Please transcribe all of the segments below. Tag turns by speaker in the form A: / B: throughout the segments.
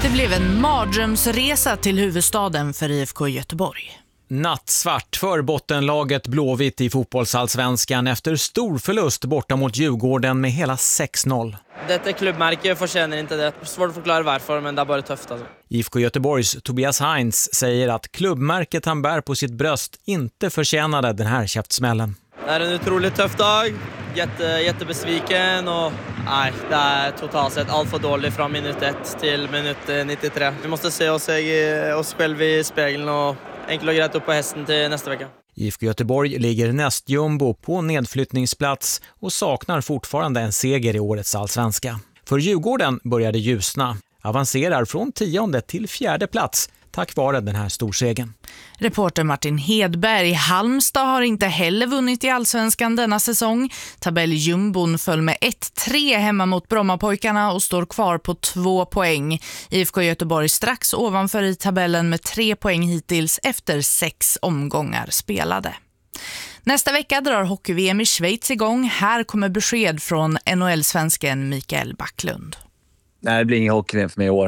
A: Det blev en mardrömsresa till huvudstaden för IFK Göteborg.
B: Nattsvart för bottenlaget Blåvitt i fotbollsallsvenskan efter stor förlust borta mot Djurgården med hela 6-0.
C: Detta klubbmärke förtjänar inte det. Svårt att förklara varför, men det är bara tufft alltså.
B: IFK Göteborgs Tobias Heinz säger att klubbmärket han bär på sitt bröst inte förtjänade den här käftsmällen.
C: Det är en otroligt tuff dag. Jättebesviken och nej, det är totalt sett allt för dåligt från minut 1 till minut 93. Vi måste se oss själva i spegeln och enkelt och grejt upp på hästen till nästa vecka.
B: IFK Göteborg ligger nästjumbo på nedflyttningsplats och saknar fortfarande en seger i årets allsvenska. För Djurgården började ljusna, avancerar från 10:e till 4:e plats tack vare den här storsegen.
A: Reporter Martin Hedberg. Halmstad har inte heller vunnit i allsvenskan denna säsong. Tabelljumbon föll med 1-3 hemma mot Brommapojkarna och står kvar på 2 poäng. IFK Göteborg strax ovanför i tabellen med 3 poäng hittills efter 6 omgångar spelade. Nästa vecka drar hockey-VM i Schweiz igång. Här kommer besked från NHL-svensken Mikael Backlund.
D: Nej, det blir ingen hockey-VM för mig i år.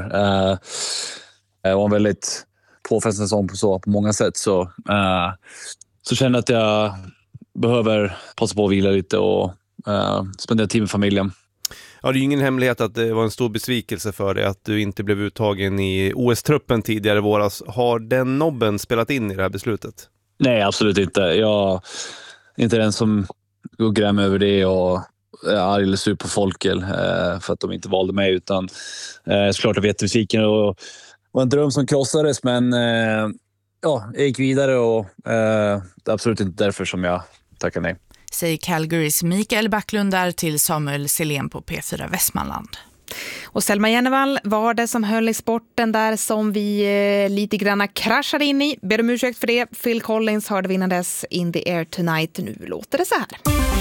D: Det var en väldigt påfrestande säsong på många sätt. Så känner jag att jag behöver passa på att vila lite och spendera tid med familjen.
E: Ja, det är ju ingen hemlighet att det var en stor besvikelse för dig att du inte blev uttagen i OS-truppen tidigare våras. Har den nobben spelat in i det här beslutet?
D: Nej, absolut inte. Jag är inte den som går gräm över det och är arg eller sur på folket för att de inte valde mig. Utan såklart jag är jättebesviken och en dröm som krossades, men jag gick vidare och det är absolut inte därför som jag tackar nej.
A: Säger Calgarys Mikael Backlund där till Samuel Selén på P4 Västmanland.
F: Och Selma Jennevall var det som höll i sporten där som vi lite granna kraschade in i. Ber om ursäkt för det. Phil Collins hörde vinnandes In the Air Tonight. Nu låter det så här.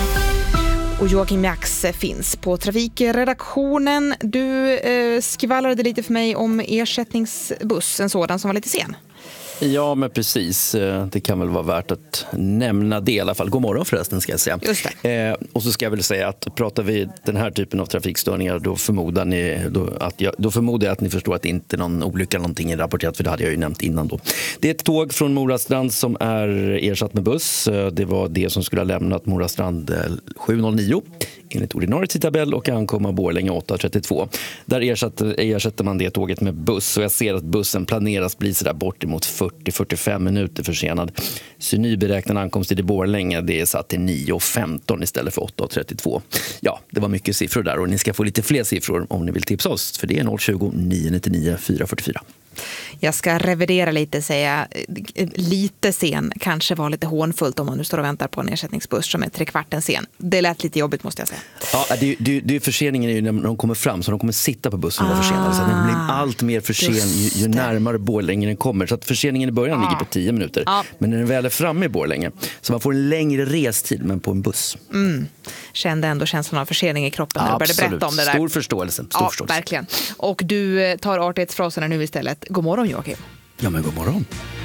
F: Och Joakim Jax finns på trafikredaktionen. Du skvallrade lite för mig om ersättningsbuss, en sådan som var lite sen.
G: Ja, men precis. Det kan väl vara värt att nämna det i alla fall. God morgon förresten, ska jag säga.
F: Just det.
G: Och så ska jag väl säga att pratar vi den här typen av trafikstörningar, då förmodar jag att ni förstår att det inte är någon olycka eller någonting är rapporterat, för det hade jag ju nämnt innan då. Det är ett tåg från Morastrand som är ersatt med buss. Det var det som skulle ha lämnat Morastrand 7.09 enligt ordinarie tidtabell och ankomma Borlänge 8.32. Där ersätter man det tåget med buss, och jag ser att bussen planeras bli så där bort emot 40-45 minuter försenad. Så nyberäknad ankomsttid i Borlänge, det är satt till 9.15 istället för 8.32. Ja, det var mycket siffror där, och ni ska få lite fler siffror om ni vill tipsa oss, för det är 020-999-444.
F: Jag ska revidera lite, säga lite sen, kanske var lite hånfullt om man nu står och väntar på en ersättningsbuss som är 3/4 sen. Det lät lite jobbigt, måste jag säga.
G: Ja, det är förseningen är ju när de kommer fram, så de kommer sitta på bussen och vara försenade. Så det blir allt mer försen ju närmare Borlänge den kommer. Så att förseningen i början ligger på 10 minuter. Men när den väl är framme i Borlänge, så man får en längre restid, men på en buss.
F: Kände ändå känslan av försening i kroppen när du började berätta om det där.
G: Stor förståelse.
F: Verkligen. Och du tar artighetsfraserna nu istället. God morgon, Joakim.
G: Ja, men god morgon.